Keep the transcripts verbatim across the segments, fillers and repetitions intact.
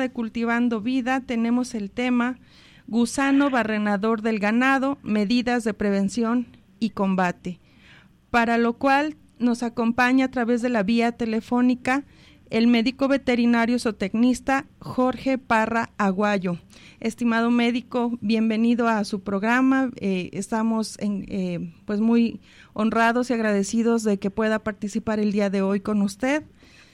de Cultivando Vida tenemos el tema Gusano barrenador del ganado, medidas de prevención y combate, para lo cual nos acompaña a través de la vía telefónica el médico veterinario zootecnista Jorge Parra Aguayo. Estimado médico, bienvenido a su programa. Eh, estamos en, eh, pues muy honrados y agradecidos de que pueda participar el día de hoy con usted.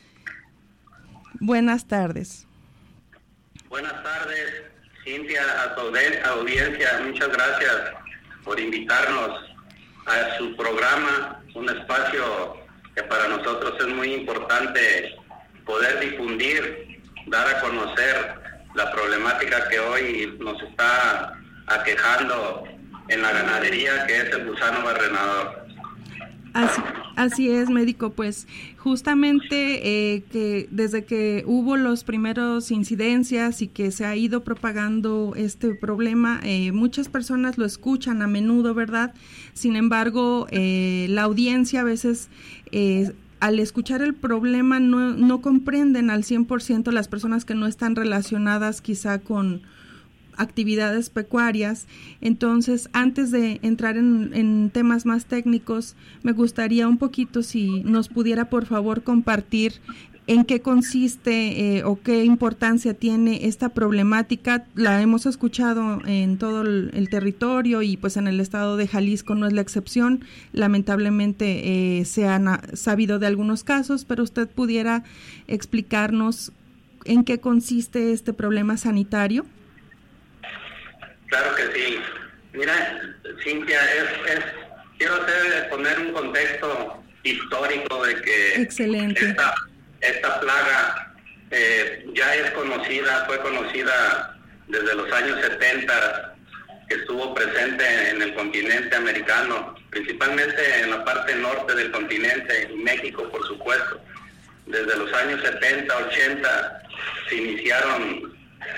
Buenas tardes. Buenas tardes, Cintia, a tu audiencia. Muchas gracias por invitarnos a su programa, un espacio que para nosotros es muy importante poder difundir, dar a conocer la problemática que hoy nos está aquejando en la ganadería, que es el gusano barrenador. Así, así es, médico, pues justamente eh, que desde que hubo los primeros incidencias y que se ha ido propagando este problema, eh, muchas personas lo escuchan a menudo, ¿verdad? Sin embargo, eh, la audiencia a veces eh, al escuchar el problema no, no comprenden al cien por ciento las personas que no están relacionadas quizá con actividades pecuarias. Entonces, antes de entrar en, en temas más técnicos, me gustaría un poquito si nos pudiera por favor compartir en qué consiste eh, o qué importancia tiene esta problemática. La hemos escuchado en todo el, el territorio y pues en el estado de Jalisco no es la excepción. Lamentablemente eh, se han sabido de algunos casos, pero usted pudiera explicarnos en qué consiste este problema sanitario. Claro que sí. Mira, Cintia, es, es, quiero hacer, poner un contexto histórico de que Excelente. esta, esta plaga eh, ya es conocida, fue conocida desde los años setenta, que estuvo presente en el continente americano, principalmente en la parte norte del continente, y México, por supuesto. Desde los años setenta, ochenta se iniciaron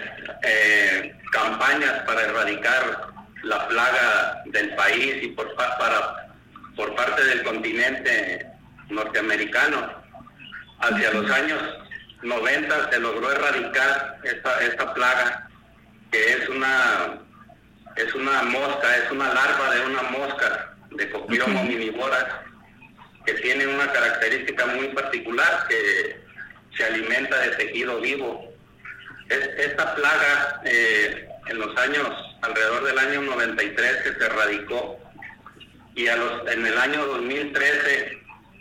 eh, campañas para erradicar la plaga del país y por, para, por parte del continente norteamericano. Hacia los años noventa se logró erradicar esta, esta plaga, que es una, es una mosca, es una larva de una mosca de Coquiloma omnivora, que tiene una característica muy particular, que se alimenta de tejido vivo. Esta plaga, eh, en los años, alrededor del año noventa y tres, que se erradicó, y a los, en el año dos mil trece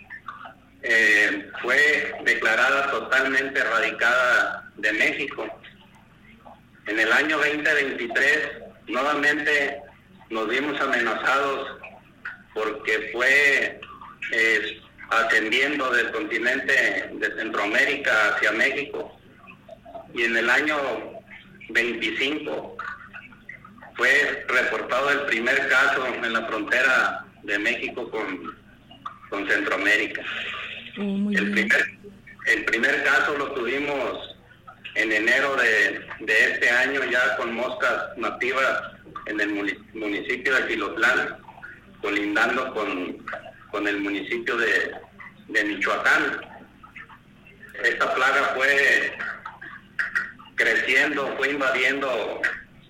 eh, fue declarada totalmente erradicada de México. En el año veinte veintitrés, nuevamente nos vimos amenazados porque fue eh, ascendiendo del continente de Centroamérica hacia México. Y en el año veinticinco fue reportado el primer caso en la frontera de México con, con Centroamérica. Oh, el, primer, el primer caso lo tuvimos en enero de, de este año, ya con moscas nativas en el municipio de Xilotlán, colindando con, con el municipio de, de Michoacán. Esta plaga fue creciendo, fue invadiendo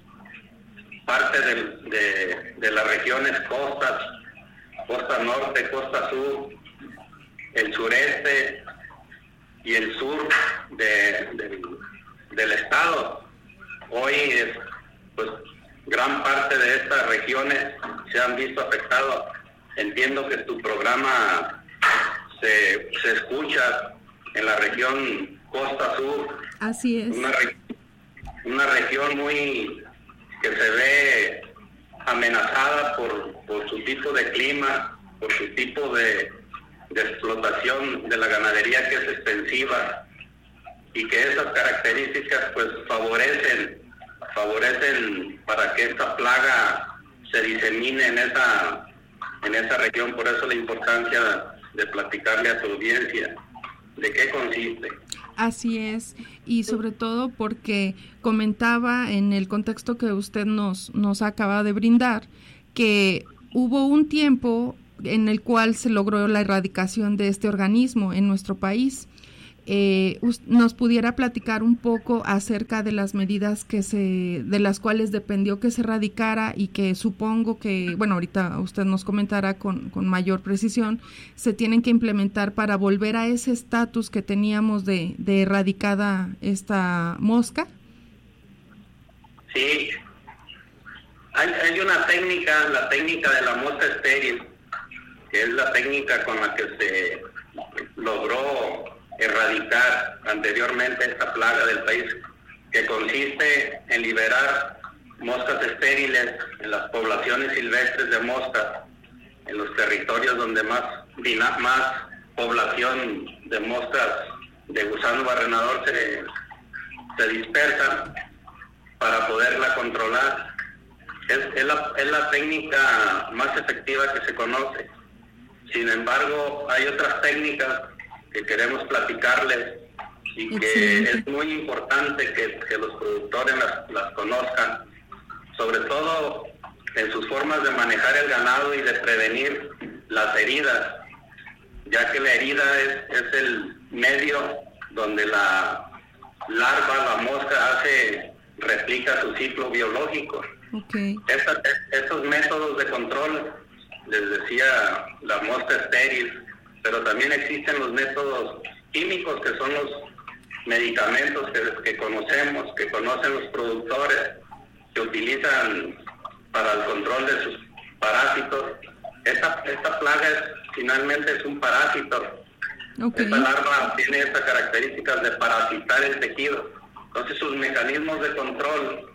parte de, de, de las regiones costas, costa norte, costa sur, el sureste y el sur de, de, del estado. Hoy, pues, gran parte de estas regiones se han visto afectadas. Entiendo que tu programa se, se escucha en la región costa sur. Así es. Una, una región muy que se ve amenazada por, por su tipo de clima, por su tipo de, de explotación de la ganadería, que es extensiva, y que esas características pues favorecen favorecen para que esta plaga se disemine en esa en esa región. Por eso la importancia de platicarle a tu audiencia de qué consiste. Así es, y sobre todo porque comentaba en el contexto que usted nos, nos acaba de brindar, que hubo un tiempo en el cual se logró la erradicación de este organismo en nuestro país. eh, nos pudiera platicar un poco acerca de las medidas que se, de las cuales dependió que se erradicara y que supongo que, bueno, ahorita usted nos comentará con, con mayor precisión, se tienen que implementar para volver a ese estatus que teníamos de, de erradicada esta mosca. Sí, hay, hay una técnica, la técnica de la mosca estéril, que es la técnica con la que se logró erradicar anteriormente esta plaga del país, que consiste en liberar moscas estériles en las poblaciones silvestres de moscas, en los territorios donde más, más población de moscas de gusano barrenador se, se dispersa, para poderla controlar. Es, es, la, es la técnica más efectiva que se conoce. Sin embargo, hay otras técnicas que queremos platicarles y que Excelente. Es muy importante que, que los productores las, las conozcan, sobre todo en sus formas de manejar el ganado y de prevenir las heridas, ya que la herida es, es el medio donde la larva, la mosca, hace replica su ciclo biológico. Okay. Esta, estos métodos de control, les decía la mosca estéril, pero también existen los métodos químicos, que son los medicamentos que, que conocemos, que conocen los productores, que utilizan para el control de sus parásitos. Esta, esta plaga es, finalmente es un parásito. Okay. Esta larva tiene estas características de parasitar el tejido. Entonces sus mecanismos de control,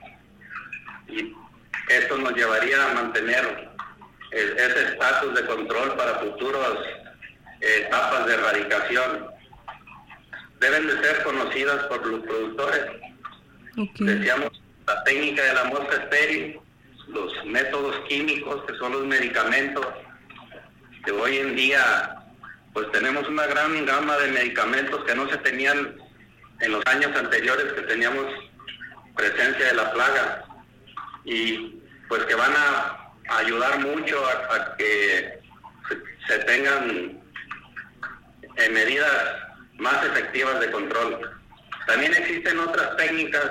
y esto nos llevaría a mantener el, ese estatus de control para futuras eh, etapas de erradicación, deben de ser conocidas por los productores. Okay. Decíamos la técnica de la mosca estéril, los métodos químicos, que son los medicamentos, que hoy en día pues tenemos una gran gama de medicamentos que no se tenían en los años anteriores que teníamos presencia de la plaga, y pues que van a ayudar mucho a, a que se, se tengan eh, medidas más efectivas de control. También existen otras técnicas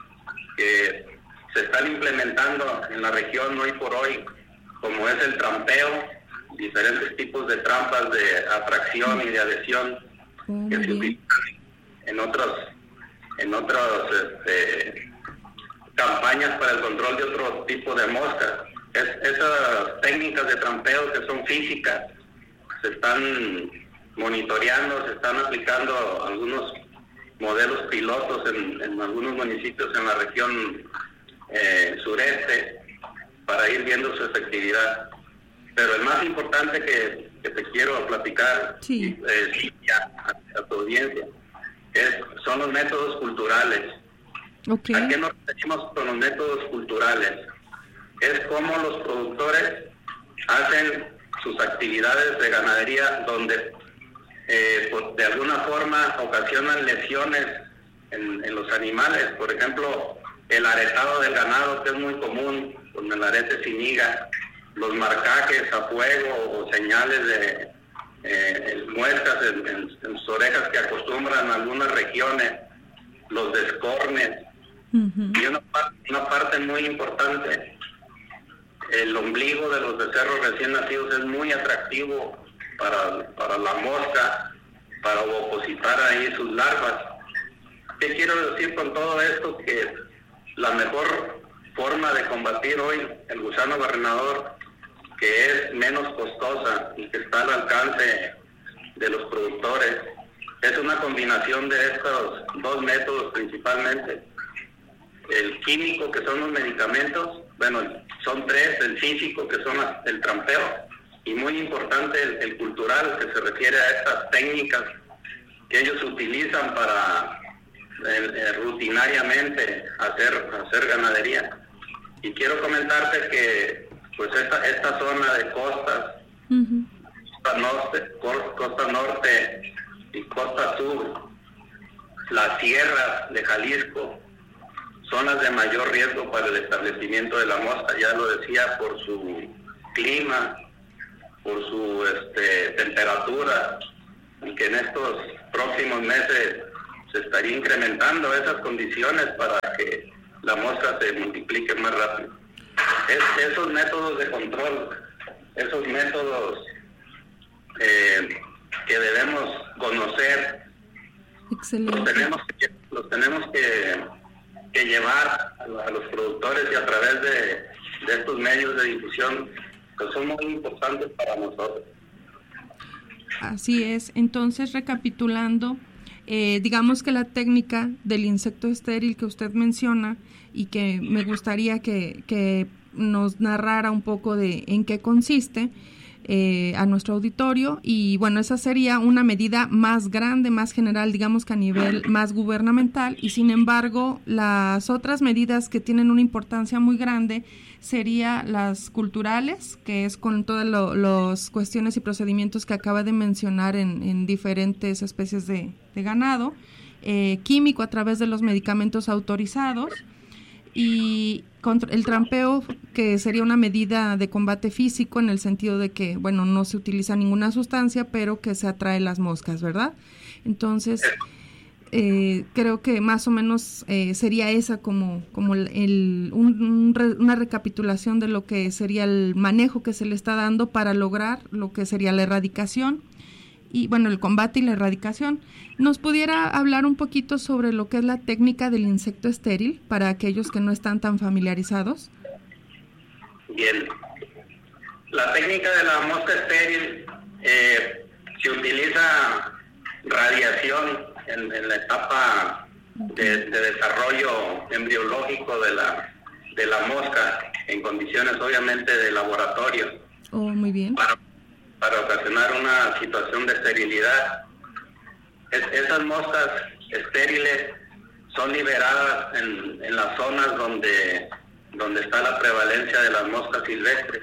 que se están implementando en la región hoy por hoy, como es el trampeo, diferentes tipos de trampas de atracción y de adhesión oh, que se utilizan en otros en otras este, campañas para el control de otro tipo de moscas. Es, esas técnicas de trampeo, que son físicas, se están monitoreando, se están aplicando algunos modelos pilotos en, en algunos municipios en la región eh, sureste, para ir viendo su efectividad. Pero el más importante que, que te quiero platicar, sí. eh, ya, a, a tu audiencia, Es, son los métodos culturales. Okay. ¿A qué nos referimos con los métodos culturales? Es cómo los productores hacen sus actividades de ganadería donde eh, pues, de alguna forma ocasionan lesiones en, en los animales. Por ejemplo, el aretado del ganado, que es muy común, con el arete sin higa, los marcajes a fuego o señales de Eh, muestras en, en, en sus orejas que acostumbran algunas regiones, los descornes, uh-huh. y una, una parte muy importante, el ombligo de los becerros recién nacidos es muy atractivo para, para la mosca, para opositar ahí sus larvas. ¿Qué quiero decir con todo esto? Que la mejor forma de combatir hoy el gusano barrenador, que es menos costosa y que está al alcance de los productores, es una combinación de estos dos métodos principalmente. El químico, que son los medicamentos, bueno, son tres: el físico, que son el trampeo, y muy importante el, el cultural, que se refiere a estas técnicas que ellos utilizan para eh, rutinariamente hacer, hacer ganadería. Y quiero comentarte que pues esta, esta zona de costas, uh-huh. costa norte, costa norte y costa sur, las sierras de Jalisco, son las de mayor riesgo para el establecimiento de la mosca. Ya lo decía, por su clima, por su este, temperatura, y que en estos próximos meses se estaría incrementando esas condiciones para que la mosca se multiplique más rápido. Es, esos métodos de control, esos métodos eh, que debemos conocer, Excelente. los tenemos que, los tenemos que, que llevar a los productores, y a través de, de estos medios de difusión, que son muy importantes para nosotros. Así es. Entonces, recapitulando, eh, digamos que la técnica del insecto estéril que usted menciona y que me gustaría que, que nos narrara un poco de en qué consiste eh, a nuestro auditorio, y bueno, esa sería una medida más grande, más general, digamos que a nivel más gubernamental, y sin embargo las otras medidas que tienen una importancia muy grande sería las culturales, que es con todas las cuestiones y procedimientos que acaba de mencionar en, en diferentes especies de, de ganado, eh, químico a través de los medicamentos autorizados, y contra el trampeo, que sería una medida de combate físico en el sentido de que, bueno, no se utiliza ninguna sustancia, pero que se atrae las moscas, ¿verdad? Entonces, eh, creo que más o menos eh, sería esa como, como el, un, un re, una recapitulación de lo que sería el manejo que se le está dando para lograr lo que sería la erradicación, y bueno, el combate y la erradicación. ¿Nos pudiera hablar un poquito sobre lo que es la técnica del insecto estéril para aquellos que no están tan familiarizados? Bien. La técnica de la mosca estéril eh, se utiliza radiación en, en la etapa de, de desarrollo embriológico de la, de la mosca, en condiciones obviamente de laboratorio. Oh, muy bien. Para, para ocasionar una situación de esterilidad. Es, esas moscas estériles son liberadas en, en las zonas donde, donde está la prevalencia de las moscas silvestres.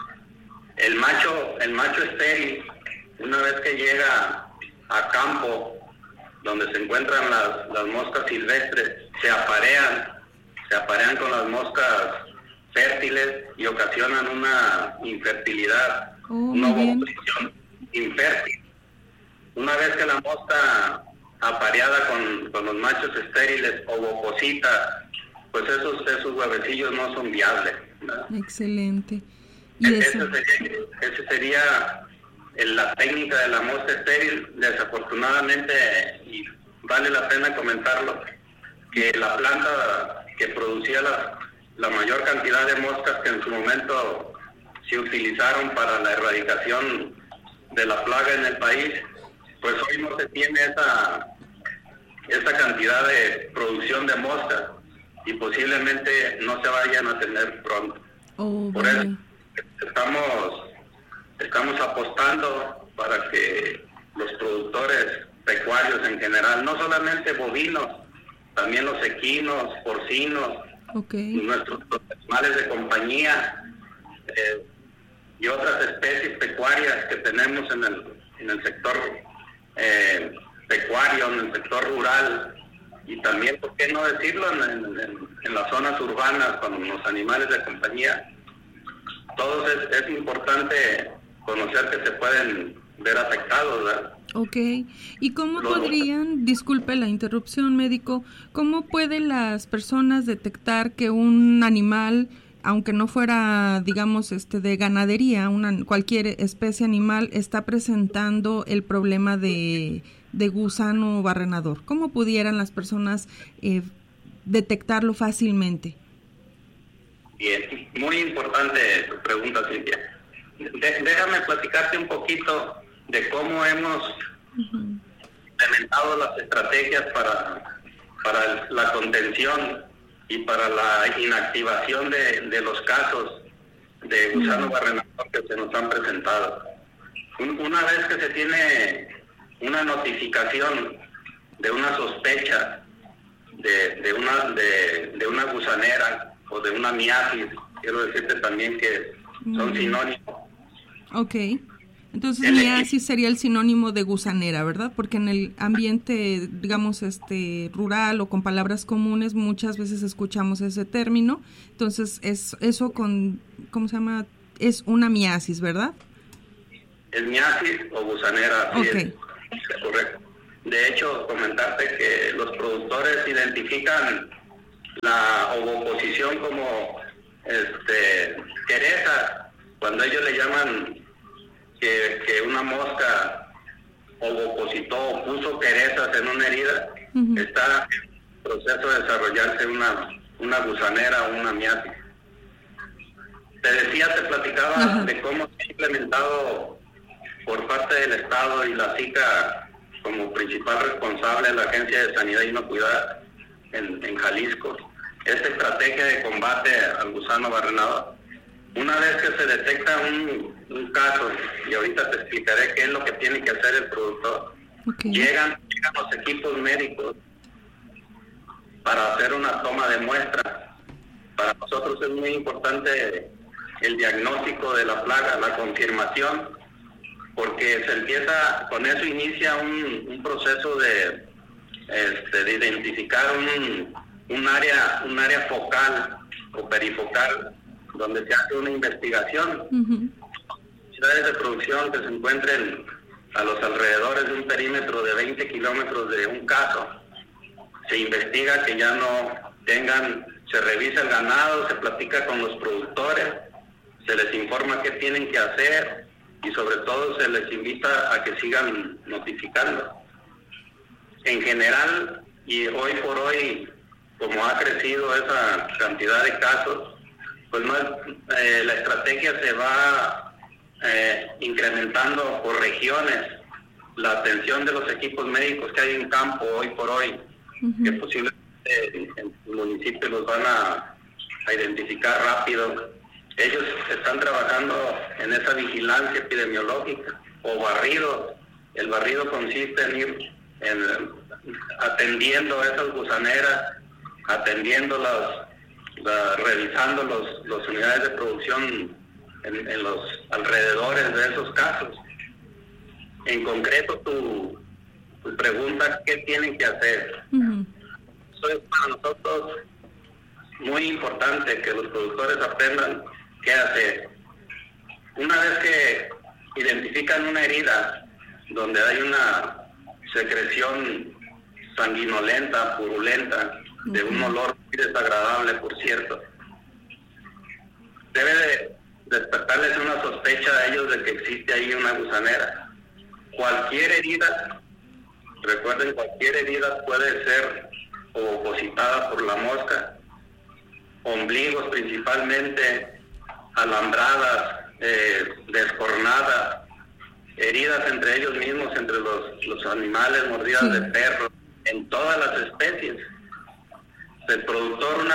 El macho, el macho estéril, una vez que llega a campo donde se encuentran las, las moscas silvestres, se aparean, se aparean con las moscas fértiles y ocasionan una infertilidad. Oh, una muy bien. ovoposición infértil. Una vez que la mosca apareada con, con los machos estériles ovoposita, pues esos, esos huevecillos no son viables, ¿verdad? Excelente. ¿Y E- eso? Ese sería, ese sería el- la técnica de la mosca estéril. Desafortunadamente, y vale la pena comentarlo, que la planta que producía la, la mayor cantidad de moscas que en su momento se utilizaron para la erradicación de la plaga en el país, pues hoy no se tiene esa, esa cantidad de producción de moscas, y posiblemente no se vayan a tener pronto. Oh, Por vaya. eso estamos, estamos apostando para que los productores pecuarios en general, no solamente bovinos, también los equinos, porcinos, Okay. nuestros animales de compañía, eh, y otras especies pecuarias que tenemos en el, en el sector eh, pecuario, en el sector rural, y también, ¿por qué no decirlo?, en, en, en las zonas urbanas con los animales de compañía. Todos es, es importante conocer que se pueden ver afectados, ¿verdad? Ok. ¿Y cómo Lo- podrían, disculpe la interrupción, médico, cómo pueden las personas detectar que un animal, aunque no fuera, digamos, este de ganadería, una cualquier especie animal, está presentando el problema de, de gusano barrenador? ¿Cómo pudieran las personas eh, detectarlo fácilmente? Bien, muy importante tu pregunta, Cintia. De- déjame platicarte un poquito de cómo hemos Uh-huh. implementado las estrategias para, para la contención y para la inactivación de, de los casos de gusano barrenador que se nos han presentado. Un- una vez que se tiene una notificación de una sospecha de, de una de, de una gusanera o de una miasis, quiero decirte también que son Mm. sinónimos. Ok. Entonces, El miasis sería el sinónimo de gusanera, ¿verdad? Porque en el ambiente, digamos, este rural o con palabras comunes, muchas veces escuchamos ese término. Entonces, es eso con, ¿cómo se llama? Es una miasis, ¿verdad? El miasis o gusanera, así Ok. es. correcto. De hecho, comentarte que los productores identifican la ovoposición como este quereza, cuando ellos le llaman que, que una mosca ovopositó o puso querezas en una herida, uh-huh. está en proceso de desarrollarse una, una gusanera o una miasis. Te decía, te platicaba uh-huh. de cómo se ha implementado por parte del Estado y la SICA como principal responsable de la Agencia de Sanidad y Inocuidad en, en Jalisco, esta estrategia de combate al gusano barrenador. Una vez que se detecta un, un caso, y ahorita te explicaré qué es lo que tiene que hacer el productor, okay. llegan, llegan los equipos médicos para hacer una toma de muestra. Para nosotros es muy importante el diagnóstico de la plaga, la confirmación, porque se empieza, con eso inicia un, un proceso de, este, de identificar un, un área, un área focal o perifocal, donde se hace una investigación. Uh-huh. Unidades de producción que se encuentren a los alrededores de un perímetro de veinte kilómetros de un caso, se investiga que ya no tengan, se revisa el ganado, se platica con los productores, se les informa qué tienen que hacer y sobre todo se les invita a que sigan notificando. En general, y hoy por hoy, como ha crecido esa cantidad de casos, pues no es, eh, la estrategia se va eh, incrementando por regiones. La atención de los equipos médicos que hay en campo hoy por hoy, uh-huh. que posiblemente en el municipio los van a, a identificar rápido. Ellos están trabajando en esa vigilancia epidemiológica o barrido. El barrido consiste en ir en, atendiendo a esas gusaneras, atendiendo las, la, revisando los, las unidades de producción en, en los alrededores de esos casos. En concreto, tu, tu pregunta, ¿qué tienen que hacer? Uh-huh. Eso es para nosotros muy importante, que los productores aprendan qué hacer. Una vez que identifican una herida donde hay una secreción sanguinolenta, purulenta, de un olor muy desagradable, por cierto, debe de despertarles una sospecha a ellos de que existe ahí una gusanera. Cualquier herida, recuerden, cualquier herida puede ser ovopositada por la mosca. Ombligos principalmente, alambradas, eh, descornadas, heridas entre ellos mismos, entre los, los animales, mordidas sí. de perros, en todas las especies. El productor, una